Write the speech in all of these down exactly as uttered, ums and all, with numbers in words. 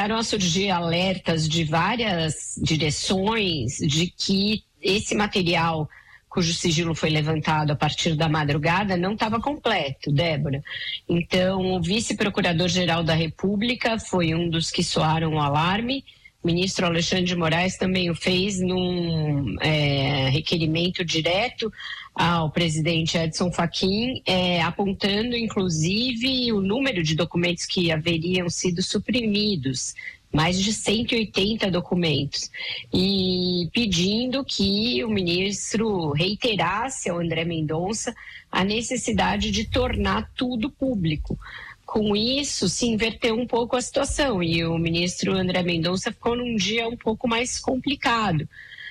começaram a surgir alertas de várias direções de que esse material cujo sigilo foi levantado a partir da madrugada não estava completo, Débora. Então, o vice-procurador-geral da República foi um dos que soaram o alarme. O ministro Alexandre de Moraes também o fez num é, requerimento direto ao presidente Edson Fachin, é, apontando, inclusive, o número de documentos que haveriam sido suprimidos, mais de cento e oitenta documentos, e pedindo que o ministro reiterasse ao André Mendonça a necessidade de tornar tudo público. Com isso, se inverteu um pouco a situação e o ministro André Mendonça ficou num dia um pouco mais complicado.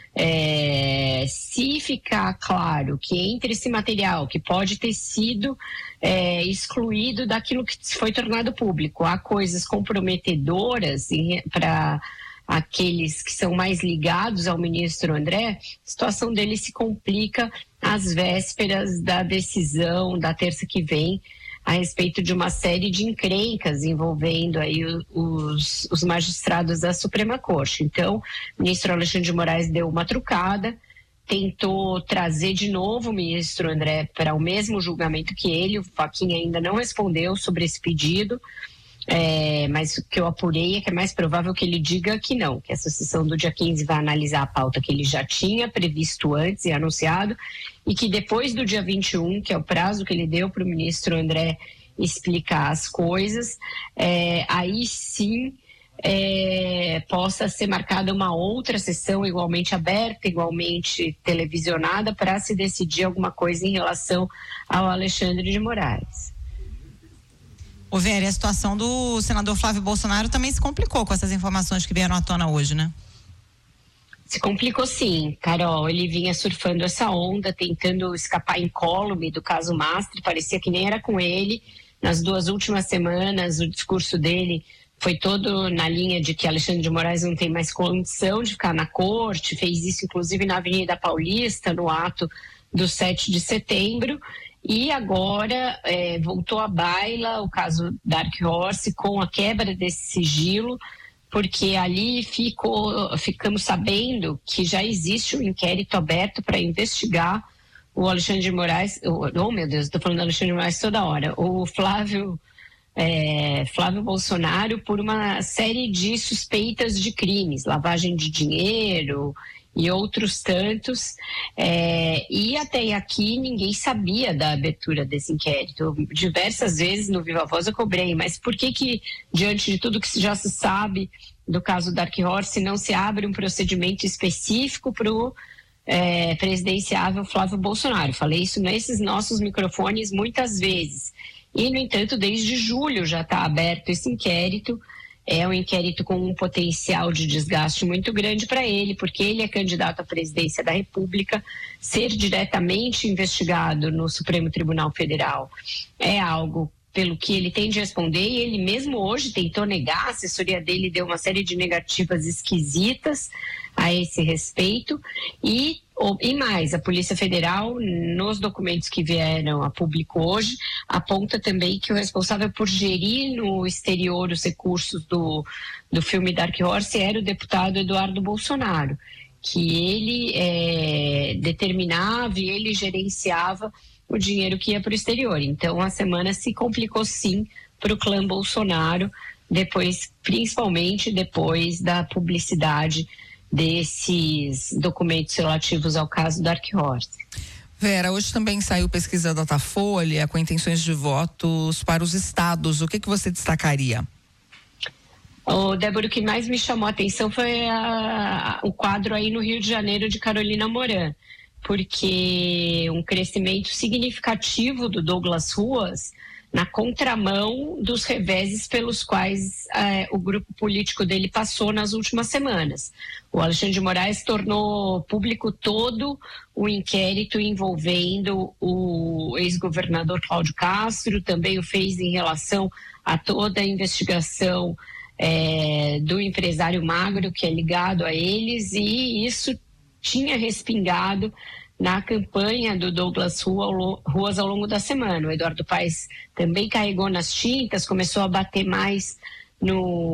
É, se ficar claro que entre esse material que pode ter sido é, excluído daquilo que foi tornado público, há coisas comprometedoras para aqueles que são mais ligados ao ministro André, a situação dele se complica às vésperas da decisão da terça que vem a respeito de uma série de encrencas envolvendo aí os, os magistrados da Suprema Corte. Então, o ministro Alexandre de Moraes deu uma trucada, tentou trazer de novo o ministro André para o mesmo julgamento que ele. O Fachin ainda não respondeu sobre esse pedido, é, mas o que eu apurei é que é mais provável que ele diga que não, que essa sessão do dia quinze vai analisar a pauta que ele já tinha previsto antes e anunciado, e que depois do dia vinte e um, que é o prazo que ele deu para o ministro André explicar as coisas, é, aí sim é, possa ser marcada uma outra sessão igualmente aberta, igualmente televisionada, para se decidir alguma coisa em relação ao Alexandre de Moraes. Ô Vera, a situação do senador Flávio Bolsonaro também se complicou com essas informações que vieram à tona hoje, né? Se complicou sim, Carol. Ele vinha surfando essa onda, tentando escapar incólume do caso Mastro, parecia que nem era com ele. Nas duas últimas semanas, o discurso dele foi todo na linha de que Alexandre de Moraes não tem mais condição de ficar na corte, fez isso inclusive na Avenida Paulista, no ato do sete de setembro. E agora é, voltou à baila o caso Dark Horse com a quebra desse sigilo, porque ali ficou, ficamos sabendo que já existe um inquérito aberto para investigar o Alexandre de Moraes, oh, oh meu Deus, estou falando do Alexandre de Moraes toda hora, o Flávio, é, Flávio Bolsonaro por uma série de suspeitas de crimes, lavagem de dinheiro e outros tantos, é, e até aqui ninguém sabia da abertura desse inquérito. Diversas vezes no Viva Voz eu cobrei, mas por que que, diante de tudo que já se sabe do caso Dark Horse, não se abre um procedimento específico para o é, presidenciável Flávio Bolsonaro? Falei isso nesses nossos microfones muitas vezes. E, no entanto, desde julho já está aberto esse inquérito. É um inquérito com um potencial de desgaste muito grande para ele, porque ele é candidato à presidência da República. Ser diretamente investigado no Supremo Tribunal Federal é algo pelo que ele tem de responder, e ele mesmo hoje tentou negar, a assessoria dele deu uma série de negativas esquisitas a esse respeito, e, e mais, a Polícia Federal, nos documentos que vieram a público hoje, aponta também que o responsável por gerir no exterior os recursos do, do filme Dark Horse era o deputado Eduardo Bolsonaro, que ele é, determinava e ele gerenciava o dinheiro que ia para o exterior. Então a semana se complicou sim para o clã Bolsonaro, depois, principalmente depois da publicidade desses documentos relativos ao caso Dark Horse. Vera, hoje também saiu pesquisa Datafolha com intenções de votos para os estados. O que que você destacaria? Oh, Débora, o que mais me chamou a atenção foi a, o quadro aí no Rio de Janeiro de Carolina Moran, porque um crescimento significativo do Douglas Ruas na contramão dos reveses pelos quais eh, o grupo político dele passou nas últimas semanas. O Alexandre de Moraes tornou público todo o inquérito envolvendo o ex-governador Cláudio Castro, também o fez em relação a toda a investigação eh, do empresário Magro, que é ligado a eles, e isso tinha respingado na campanha do Douglas Ruas ao longo da semana. O Eduardo Paes também carregou nas tintas, começou a bater mais no